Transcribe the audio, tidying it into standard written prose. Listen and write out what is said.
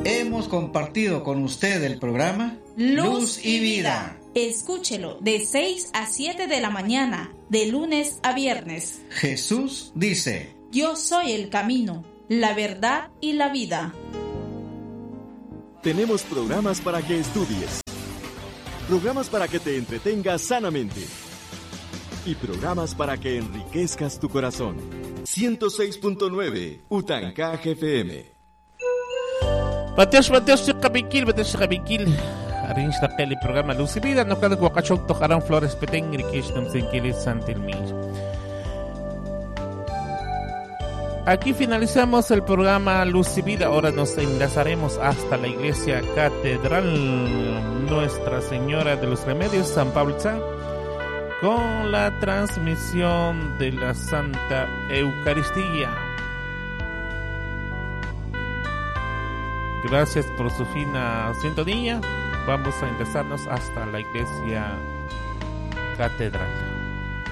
Hemos compartido con usted el programa Luz y Vida. Escúchelo de 6 a 7 de la mañana, de lunes a viernes. Jesús dice: Yo soy el camino, la verdad y la vida. Tenemos programas para que estudies, programas para que te entretengas sanamente y programas para que enriquezcas tu corazón. 106.9 Utancaj FM. Mateos, kapikil. Arrange la peli programa Luz y Vida. No cada guacachok tocarán flores petén rikish nam senkilis santilmir. Aquí finalizamos el programa Luz y Vida. Ahora nos enlazaremos hasta la iglesia catedral Nuestra Señora de los Remedios, San Pablo Tzá, con la transmisión de la Santa Eucaristía. Gracias por su fina sintonía. Vamos a enlazarnos hasta la iglesia catedral.